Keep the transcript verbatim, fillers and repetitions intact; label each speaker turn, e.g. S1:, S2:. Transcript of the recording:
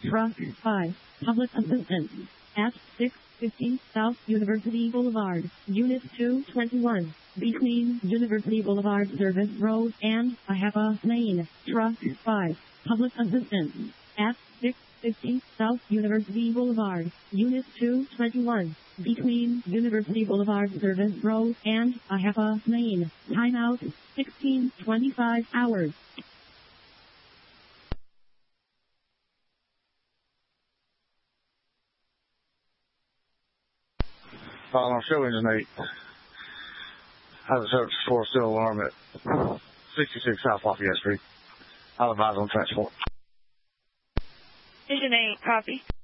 S1: Truck five, Public Assistance, at six fifty South University Boulevard, Unit two twenty-one, between University Boulevard Service Road and Ahapa Lane. Truck five, Public Assistance, at six fifty South University Boulevard, Unit two twenty-one, between University Boulevard Service Road and Ahapa Lane. Timeout, sixteen twenty-five hours.
S2: Uh, on show engine eight. Has a service for still alarm at sixty-six South Lafayette Street. I'll advise on transport.
S3: Engine eight, copy.